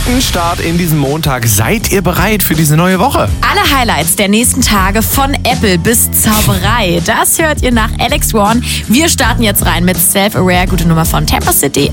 guten Start in diesen Montag. Seid ihr bereit für diese neue Woche? Alle Highlights der nächsten Tage von Apple bis Zauberei. Das hört ihr nach Alex Warren. Wir starten jetzt rein mit Self-Aware, gute Nummer von Tampa City